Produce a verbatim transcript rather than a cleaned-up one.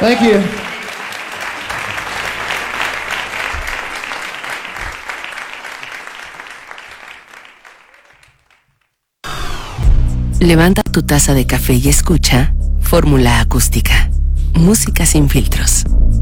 Thank you. Levanta tu taza de café y escucha Fórmula Acústica. Música sin filtros.